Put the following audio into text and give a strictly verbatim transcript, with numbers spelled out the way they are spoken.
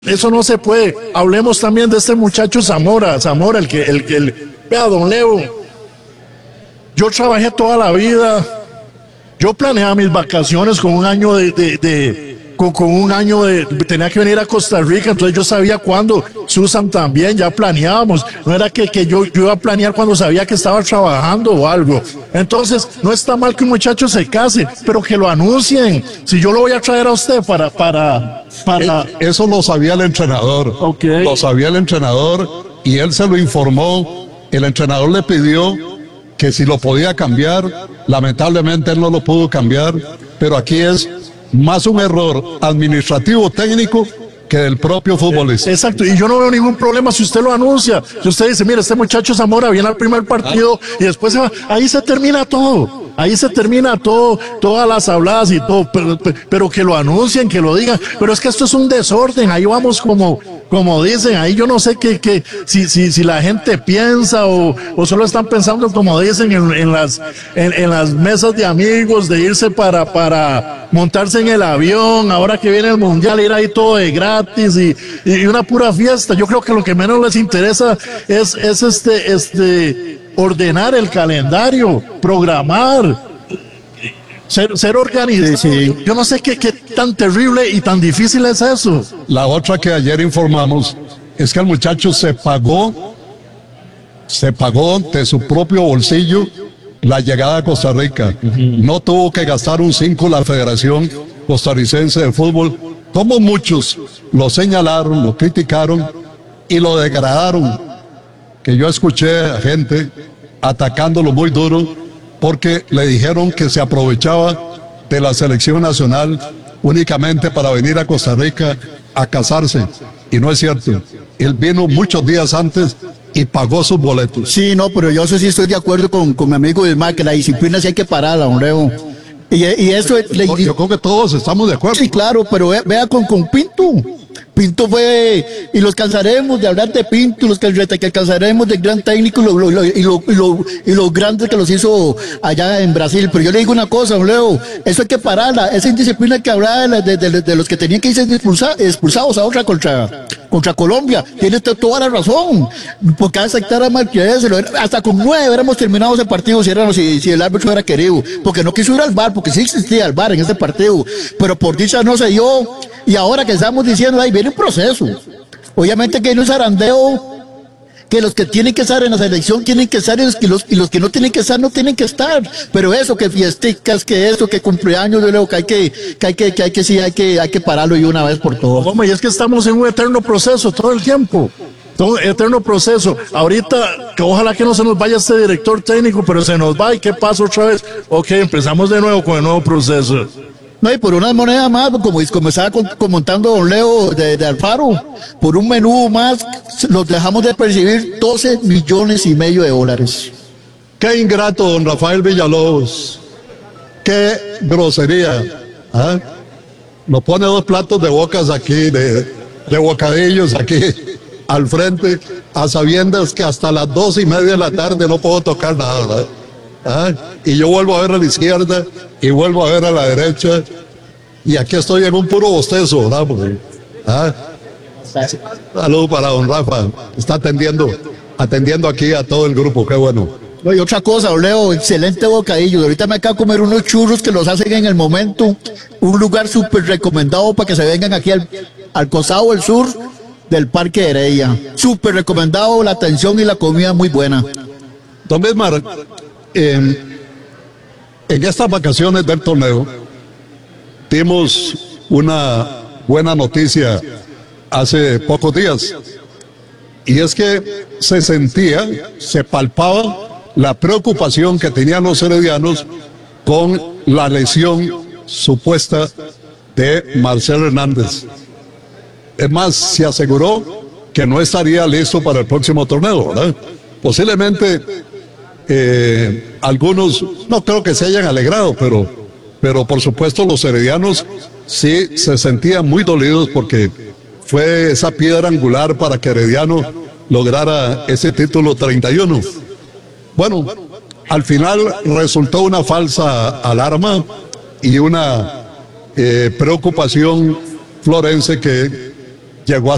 Eso no se puede. Hablemos también de este muchacho Zamora, Zamora, el que, el que, el, vea, don Leo, yo trabajé toda la vida, yo planeaba mis vacaciones con un año de, de, de con, con un año de, tenía que venir a Costa Rica, entonces yo sabía cuándo, Susan también, ya planeábamos, no era que, que yo, yo iba a planear cuando sabía que estaba trabajando o algo. Entonces, no está mal que un muchacho se case, pero que lo anuncien. Si yo lo voy a traer a usted para, para, para... Eso lo sabía el entrenador, okay. Lo sabía el entrenador y él se lo informó. El entrenador le pidió que si lo podía cambiar, lamentablemente él no lo pudo cambiar, pero aquí es más un error administrativo técnico que del propio futbolista. Exacto, y yo no veo ningún problema si usted lo anuncia, si usted dice, mira, este muchacho Zamora viene al primer partido ah. y después se va, ahí se termina todo. Ahí se termina todo, todas las habladas y todo, pero, pero que lo anuncien, que lo digan. Pero es que esto es un desorden, ahí vamos como, como dicen, ahí yo no sé qué, qué, si, si, si la gente piensa o, o solo están pensando como dicen en, en las, en, en las mesas de amigos, de irse para, para montarse en el avión, ahora que viene el mundial, ir ahí todo de gratis y, y una pura fiesta. Yo creo que lo que menos les interesa es, es este, este, ordenar el calendario, programar, ser, ser organizado. Sí, sí. Yo no sé qué, qué tan terrible y tan difícil es eso. La otra que ayer informamos es que el muchacho se pagó, se pagó de su propio bolsillo la llegada a Costa Rica. Uh-huh. No tuvo que gastar un cinco la Federación Costarricense de Fútbol, como muchos lo señalaron, lo criticaron y lo degradaron. Que yo escuché a gente atacándolo muy duro porque le dijeron que se aprovechaba de la selección nacional únicamente para venir a Costa Rica a casarse, y no es cierto. Él vino muchos días antes y pagó sus boletos. Sí, no, pero yo sí estoy de acuerdo con, con mi amigo Ismael, que la disciplina sí hay que pararla, don Leo. Y, y eso le, yo, yo creo que todos estamos de acuerdo. Sí, claro, pero vea, vea con, con Pinto. Pinto fue, y los cansaremos de hablar de Pinto, los que, que cansaremos del gran técnico y lo, lo, y, lo, y, lo, y los grandes que los hizo allá en Brasil. Pero yo le digo una cosa, Leo, eso hay que pararla, esa indisciplina que hablaba de, de, de, de los que tenían que irse expulsa, expulsados a otra contra, contra Colombia, tiene usted toda la razón, porque aceptar a Marquez, hasta con nueve hubiéramos terminado ese partido si, era, si, si el árbitro hubiera querido, porque no quiso ir al V A R, porque sí existía el V A R en ese partido, pero por dicha no se dio. Y ahora que estamos diciendo, ahí viene un proceso. Obviamente que hay un zarandeo, que los que tienen que estar en la selección tienen que estar y los, y los, y los que no tienen que estar no tienen que estar. Pero eso, que fiesticas, que eso, que cumpleaños, yo creo que hay que, que hay que, que hay que sí, hay que, hay que pararlo y una vez por todas. Hombre, y es que estamos en un eterno proceso todo el tiempo. Todo eterno proceso. Ahorita, que ojalá que no se nos vaya este director técnico, pero se nos va y qué pasa otra vez. Ok, empezamos de nuevo con el nuevo proceso. No, y por una moneda más, como, como estaba comentando don Leo de, de Alfaro, por un menú más, los dejamos de percibir doce millones y medio de dólares. Qué ingrato, don Rafael Villalobos. Qué grosería. ¿Ah? Nos pone dos platos de bocas aquí, de, de bocadillos aquí al frente, a sabiendas que hasta las dos y media de la tarde no puedo tocar nada, ¿verdad? ¿Ah? Y yo vuelvo a ver a la izquierda y vuelvo a ver a la derecha y aquí estoy en un puro bostezo, ¿verdad? ¿Ah? Saludos para don Rafa, está atendiendo atendiendo aquí a todo el grupo, qué bueno. No, y otra cosa, Leo, excelente bocadillo. Ahorita me acabo de comer unos churros que los hacen en el momento, un lugar súper recomendado para que se vengan aquí al, al costado del sur del Parque Heredia. Súper recomendado, la atención y la comida muy buena. Don Bismar, En, en estas vacaciones del torneo dimos una buena noticia hace pocos días, y es que se sentía, se palpaba la preocupación que tenían los heredianos con la lesión supuesta de Marcelo Hernández. Es más, se aseguró que no estaría listo para el próximo torneo, ¿verdad? Posiblemente Eh, algunos no creo que se hayan alegrado, pero, pero por supuesto los heredianos sí se sentían muy dolidos porque fue esa piedra angular para que Herediano lograra ese título treinta y uno. Bueno, al final resultó una falsa alarma y una eh, preocupación florense que llegó a